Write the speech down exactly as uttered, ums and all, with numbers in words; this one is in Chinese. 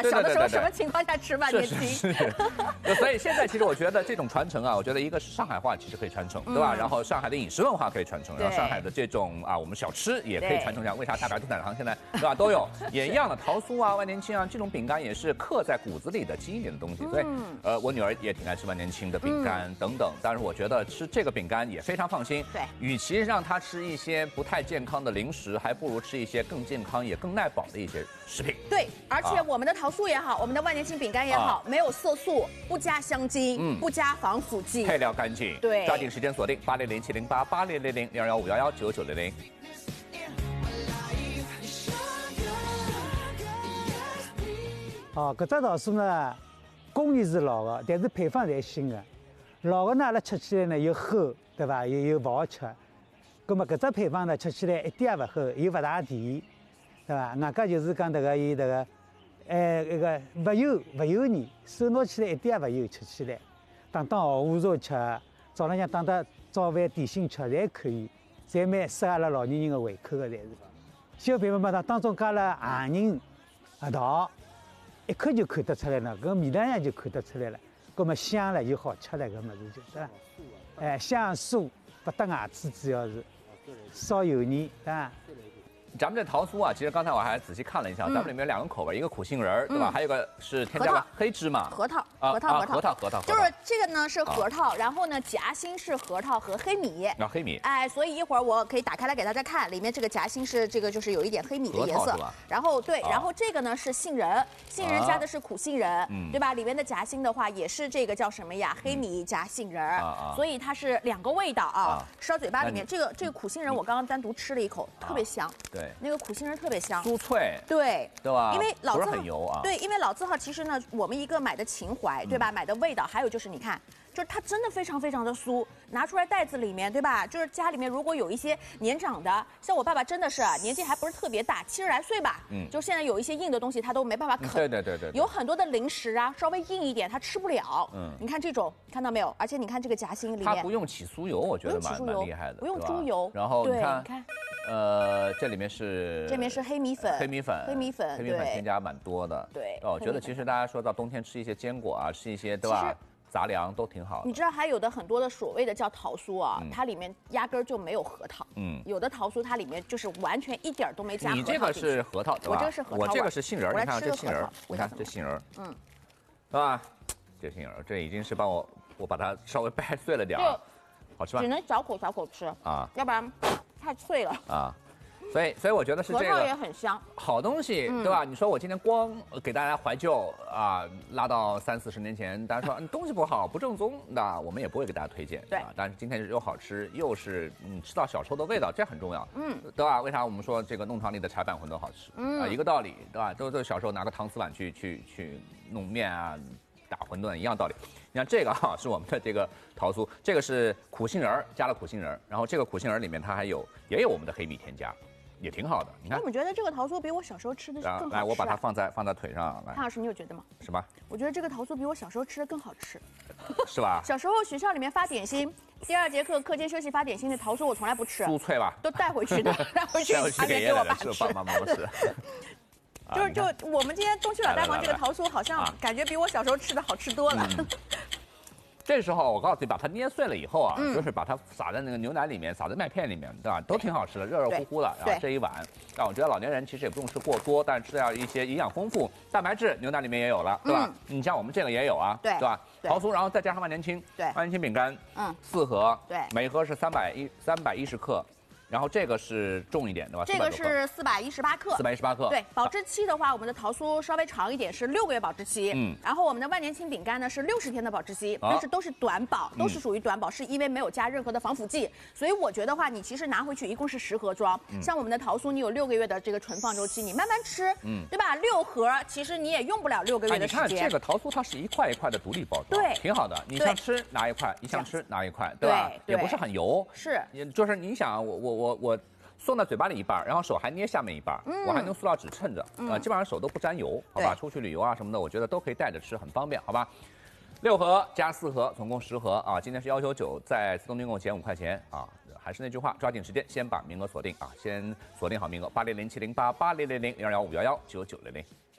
小的时候什么情况下吃万年青？ 是是是。所以现在其实我觉得这种传承啊，我觉得一个是上海话其实可以传承，对吧？然后上海的饮食文化可以传承，然后上海的这种啊我们小吃也可以传承下。为啥大白兔奶糖现在对吧都有，也一样的桃酥啊、万年青啊这种饼干也是刻在骨子里的基因里的东西。所以呃我女儿也挺爱吃万年青的饼干等等，但是我觉得吃这个饼干也非常放心。 对， 与其让她吃一些不太健康的零食，还不如吃一些更健康也更耐饱的一些食品。 对，而且我们的桃酥也好，我们的万年青饼干也好，没有色素，不加香精，嗯，不加防腐剂， 配料干净。 对， 抓紧时间锁定八零零七零八八零零零零二幺五幺幺九九零零。 哦，搿只桃酥呢，工艺是老的，但是配方侪新的。老的呢，阿拉吃起来呢又齁，对伐？又又勿好吃。葛么搿只配方呢，吃起来一点也勿齁，又勿大甜，对伐？外加就是讲迭个伊迭个，哎，那个勿油勿油腻，手拿起来一点也勿油，吃起来当当下午茶吃，早浪向当当早饭点心吃，侪可以，侪蛮适合阿拉老年人的胃口的，侪是。小配方嘛，当当中加了杏仁、核桃。一看就看得出来了，搿味道上就看得出来了，搿么香了就好吃了，搿物事就对伐？哎，香酥不得牙齿，主要是少油腻，对伐？ 咱们这桃酥啊，其实刚才我还仔细看了一下，咱们里面有两个口味，一个苦杏仁，对吧？还有一个是添加了黑芝麻、 核桃、 核桃、 核桃、核桃， 就是这个呢是核桃，然后呢夹心是核桃和黑米。 啊，黑米。 哎，所以一会儿我可以打开来给大家看，里面这个夹心是这个就是有一点黑米的颜色。然后对，然后这个呢是杏仁，杏仁加的是苦杏仁，对吧？里面的夹心的话也是这个叫什么呀？黑米加杏仁，所以它是两个味道啊，烧嘴巴里面。这个这个苦杏仁我刚刚单独吃了一口，特别香。 对， 那个苦杏仁特别香， 酥脆， 对对吧？ 因为老字号很油啊， 对，因为老字号其实呢，我们一个买的情怀，对吧？买的味道，还有就是你看，就是它真的非常非常的酥，拿出来袋子里面，对吧？就是家里面如果有一些年长的，像我爸爸真的是年纪还不是特别大，七十来岁吧，嗯，就现在有一些硬的东西他都没办法啃， 对对对对， 有很多的零食啊，稍微硬一点他吃不了，嗯，你看这种看到没有？而且你看这个夹心里面， 它不用起酥油，我觉得蛮蛮厉害的， 不用猪油， 然后你看， 你看。 呃，这里面是这面是黑米粉， 黑米粉， 黑米粉， 黑米粉添加蛮多的。 对， 哦，我觉得其实大家说到冬天吃一些坚果啊，吃一些对吧，杂粮都挺好的。 你知道还有的很多的所谓的叫桃酥啊，嗯、它里面压根儿就没有核桃。嗯，有的桃酥它里面就是完全一点都没加核桃。 你这个是核桃，对吧？ 我这个是核桃， 我这个是杏仁，你看这杏仁， 你看这杏仁，嗯，对吧？这杏仁，这已经是帮我我把它稍微掰碎了点儿，好吃吧？ 只能小口小口吃啊，要不然太脆了啊。 所以，所以我觉得是这个核桃也很香， 好东西，对吧？你说我今天光给大家怀旧啊，拉到三四十年前，大家说东西不好、不正宗，那我们也不会给大家推荐， 对啊。但是今天又好吃，又是嗯吃到小时候的味道，这很重要，嗯，对吧？为啥我们说这个弄堂里的柴板馄饨好吃？嗯啊，一个道理，对吧？都都小时候拿个搪瓷碗去去去弄面啊。打馄饨一样道理，你看这个哈、啊、是我们的这个桃酥，这个是苦杏仁加了苦杏仁，然后这个苦杏仁里面它还有也有我们的黑米添加，也挺好的。你看， 我怎么觉得这个桃酥比我小时候吃的更好吃、啊？ 来，我把它放在放在腿上来。 潘老师，你有觉得吗？ 什么？ 我觉得这个桃酥比我小时候吃的更好吃， 是吧？ 小时候学校里面发点心，第二节课课间休息发点心的桃酥我从来不吃， 酥脆吧？ 都带回去的，带回去拿给我爸吃。 是爸爸妈妈是。 就是就我们今天东区老大房这个桃酥，好像感觉比我小时候吃的好吃多了。嗯、 这时候我告诉你，把它捏碎了以后啊，嗯、就是把它撒在那个牛奶里面，撒在麦片里面，对吧？都挺好吃的，热热乎乎的。然后这一碗，啊，我觉得老年人其实也不用吃过多，但是吃掉一些营养丰富，蛋白质牛奶里面也有了，对吧？嗯、你像我们这个也有啊， 对对吧？桃酥，然后再加上万年青， 对， 万年青饼干，嗯，四盒， 对， 每盒是三百一三百一十克。然后这个是重一点，对吧？ 这个是四百一十八克， 四百一十八克。 对，保质期的话，我们的桃酥稍微长一点，是六个月保质期。嗯。然后我们的万年青饼干呢是六十天的保质期，但是都是短保，都是属于短保，是因为没有加任何的防腐剂。所以我觉得话，你其实拿回去一共是十盒装，像我们的桃酥，你有六个月的这个存放周期，你慢慢吃，嗯，对吧？六盒其实你也用不了六个月的时间。 你看这个桃酥，它是一块一块的独立包装， 对， 挺好的。你想吃拿一块，你想吃拿一块，对吧？也不是很油， 是， 就是你想我我我我。送到嘴巴里一半，然后手还捏下面一半，嗯、我还用塑料纸衬着，嗯、呃，基本上手都不沾油，好吧？出去旅游啊什么的，我觉得都可以带着吃，很方便，好吧？六盒加四盒，总共十盒啊！今天是幺九九，在自动订购减五块钱啊！还是那句话，抓紧时间，先把名额锁定啊！先锁定好名额，八零零七零八八零零零零二幺五幺幺九九零零。